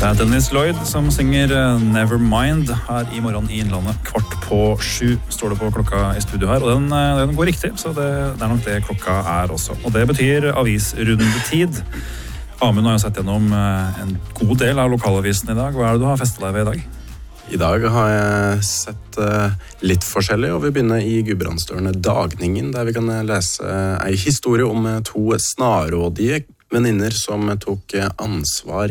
Det Dennis Lloyd som synger Nevermind her I morgen I Innlandet. 6:15 står det på klokka I studio her, og den går riktig, så det nok det klokka også. Og det betyr avisrundetid. Amund har jo sett gjennom en god del av lokalavisen I dag. Hva det du har festet deg ved I dag? I dag har jeg sett litt forskjellig, og vi begynner I Gudbrandsdølen Dagningen, der vi kan lese en historie om to snarrådige venninner som tok ansvar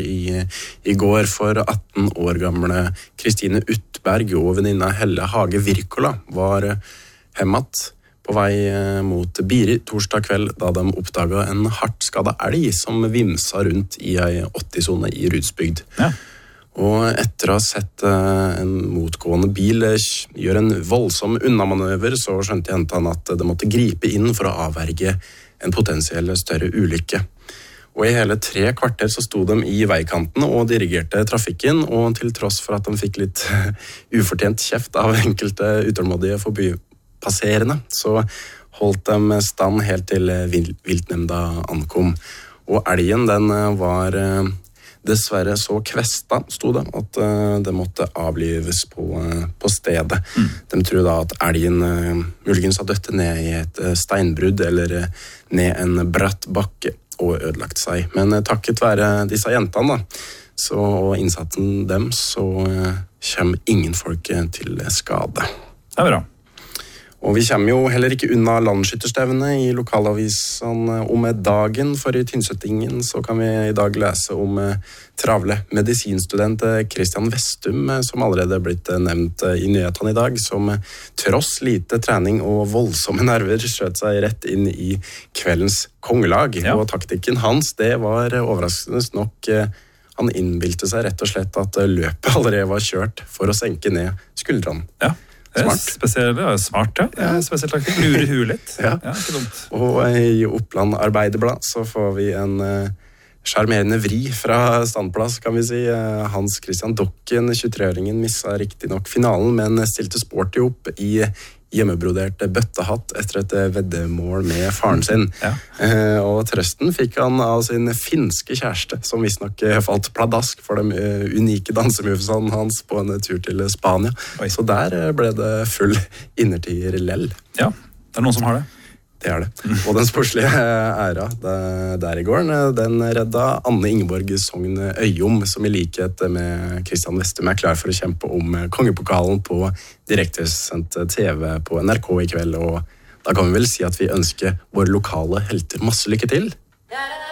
I går for 18 år gamle Kristine Utberg og venninna Helle Hage Virkola var hemmet på vei mot Biri torsdag kveld da de oppdaget en hardt skadet elg som vimsa rundt I en 80-zone I Rudsbygd. Ja. Og etter å ha sett en motgående bil gjøre en voldsom unnamanøver, så skjønte jentene at de måtte gripe inn for å avverge en potensiell større ulykke. Og I hele 3 kvarter så sto de I veikanten og dirigerte trafikken, og til tross for at de fikk litt ufortjent kjeft av enkelte utålmodige forbipasserende, så holdt de stand helt til viltnemnda ankom. Og elgen den var dessverre så kvesta, sto det, at det måtte avlives på stedet. De tror da at elgen muligens har døtt ned I et steinbrudd eller ned en bratt bakke og ødelagt seg. Men takket være disse jentene da, og innsatsen dem, så kommer ingen folk til skade. Det bra. Og vi kommer jo heller ikke unna landskytterstevne I lokalavisen om dagen, for I Tynsettingen så kan vi I dag lese om travle medisinstudent Christian Vestum, som allerede blitt nevnt I nyhetene I dag, som tross lite trening og voldsomme nerver skjøt seg rett inn I kveldens kongelag. Ja. Og taktikken hans, det var overraskende nok, han innbilte seg rett og slett at løpet allerede var kjørt for å senke ned skuldrene. Ja. Smart. Smart, ja. Spesielt taktikk. Lurer huet litt. Ja. Ja, ikke dumt. Og I Oppland Arbeiderblad så får vi en charmerende vri fra standplass, kan vi si. Hans Christian Dokken, 23-åringen, misset riktig nok finalen, men stilte sporty opp I hjemmebrodert bøttehatt etter et veddemål med faren sin. Ja. Og trøsten fikk han av sin finske kjæreste, som visstnok falt pladask for de unike dansemovesene hans på en tur til Spania. Oi. Så der ble det full innertier lell. Ja, det noen som har det. Det det. Og den sportslige æra der I går, den redda Anne Ingeborg Sogn Øyom, som I likhet med Christian Vestum klar for å kjempe om kongepokalen på direktesendt TV på NRK I kveld. Og da kan vi vel si at vi ønsker våre lokale helter masse lykke til.